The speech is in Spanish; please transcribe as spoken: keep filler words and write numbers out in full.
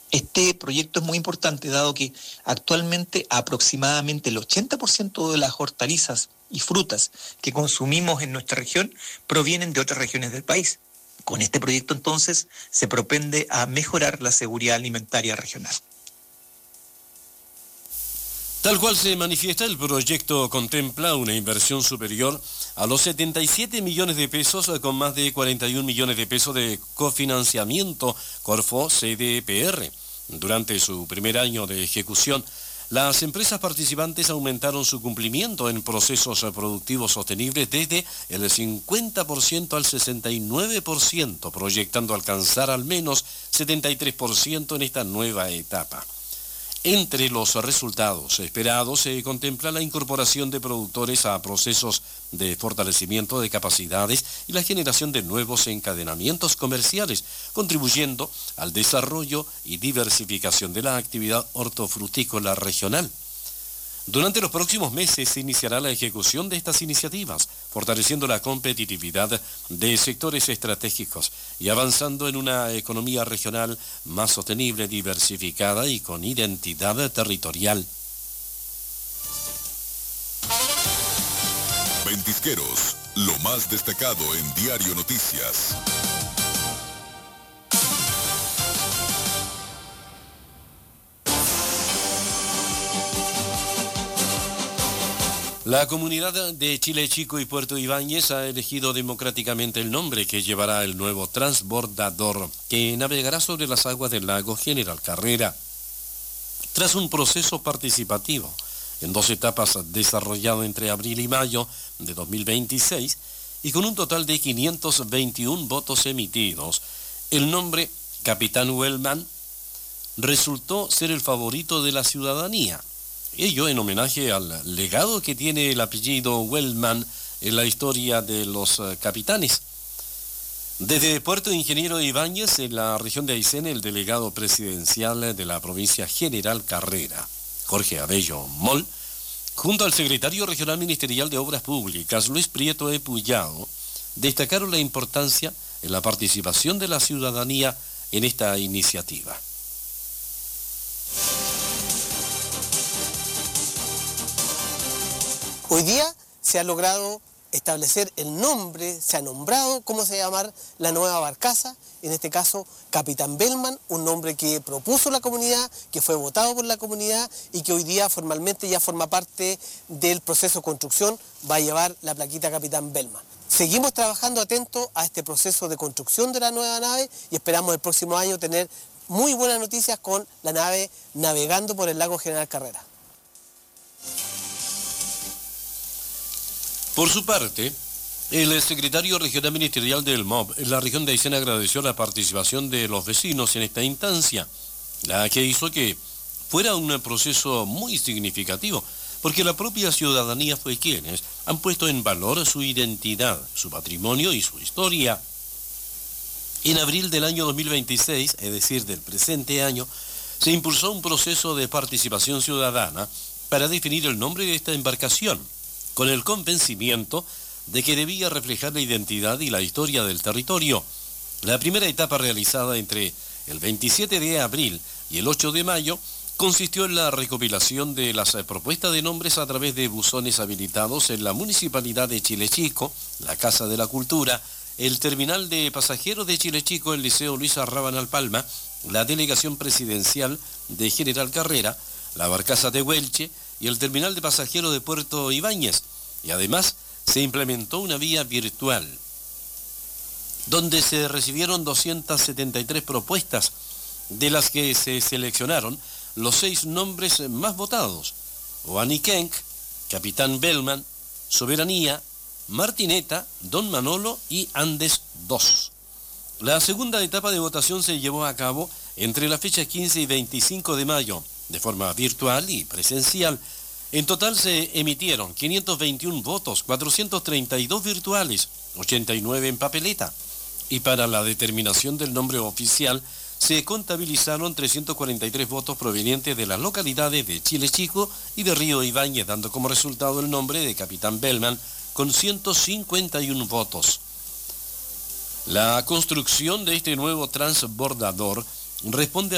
Este proyecto es muy importante dado que actualmente aproximadamente el ochenta por ciento de las hortalizas y frutas que consumimos en nuestra región provienen de otras regiones del país. Con este proyecto entonces se propende a mejorar la seguridad alimentaria regional. Tal cual se manifiesta, el proyecto contempla una inversión superior a los setenta y siete millones de pesos con más de cuarenta y un millones de pesos de cofinanciamiento Corfo C D P R. Durante su primer año de ejecución, las empresas participantes aumentaron su cumplimiento en procesos productivos sostenibles desde el cincuenta por ciento al sesenta y nueve por ciento, proyectando alcanzar al menos setenta y tres por ciento en esta nueva etapa. Entre los resultados esperados se contempla la incorporación de productores a procesos de fortalecimiento de capacidades y la generación de nuevos encadenamientos comerciales, contribuyendo al desarrollo y diversificación de la actividad hortofrutícola regional. Durante los próximos meses se iniciará la ejecución de estas iniciativas, fortaleciendo la competitividad de sectores estratégicos y avanzando en una economía regional más sostenible, diversificada y con identidad territorial. Ventisqueros, lo más destacado en Diario Noticias. La comunidad de Chile Chico y Puerto Ibáñez ha elegido democráticamente el nombre que llevará el nuevo transbordador que navegará sobre las aguas del lago General Carrera. Tras un proceso participativo en dos etapas desarrollado entre abril y mayo de dos mil veintiséis y con un total de quinientos veintiún votos emitidos, el nombre Capitán Wellman resultó ser el favorito de la ciudadanía. Ello en homenaje al legado que tiene el apellido Wellman en la historia de los uh, capitanes. Desde Puerto Ingeniero Ibáñez, en la región de Aysén, el delegado presidencial de la provincia General Carrera, Jorge Abello Moll, junto al secretario regional ministerial de Obras Públicas, Luis Prieto Epullado, destacaron la importancia en la participación de la ciudadanía en esta iniciativa. Hoy día se ha logrado establecer el nombre, se ha nombrado cómo se va a llamar la nueva barcaza, en este caso Capitán Bellman, un nombre que propuso la comunidad, que fue votado por la comunidad y que hoy día formalmente ya forma parte del proceso de construcción, va a llevar la plaquita Capitán Bellman. Seguimos trabajando atentos a este proceso de construcción de la nueva nave y esperamos el próximo año tener muy buenas noticias con la nave navegando por el lago General Carrera. Por su parte, el secretario regional ministerial del M O B en la región de Aysén agradeció la participación de los vecinos en esta instancia, la que hizo que fuera un proceso muy significativo, porque la propia ciudadanía fue quienes han puesto en valor su identidad, su patrimonio y su historia. En abril del año dos mil veintiséis, es decir, del presente año, se impulsó un proceso de participación ciudadana para definir el nombre de esta embarcación, con el convencimiento de que debía reflejar la identidad y la historia del territorio. La primera etapa realizada entre el veintisiete de abril y el ocho de mayo consistió en la recopilación de las propuestas de nombres a través de buzones habilitados en la Municipalidad de Chile Chico, la Casa de la Cultura, el Terminal de Pasajeros de Chile Chico, el Liceo Luis Arrabanal Palma, la Delegación Presidencial de General Carrera, la Barcaza de Huelche y el Terminal de Pasajeros de Puerto Ibáñez. Y además se implementó una vía virtual, donde se recibieron doscientas setenta y tres propuestas, de las que se seleccionaron los seis nombres más votados: Oanikenk, Capitán Bellman, Soberanía, Martineta, Don Manolo y Andes dos. La segunda etapa de votación se llevó a cabo entre la fecha quince y veinticinco de mayo, de forma virtual y presencial. En total se emitieron quinientos veintiún votos, cuatrocientos treinta y dos virtuales, ochenta y nueve en papeleta. Y para la determinación del nombre oficial se contabilizaron trescientos cuarenta y tres votos provenientes de las localidades de Chile Chico y de Río Ibáñez, dando como resultado el nombre de Capitán Bellman con ciento cincuenta y uno votos. La construcción de este nuevo transbordador responde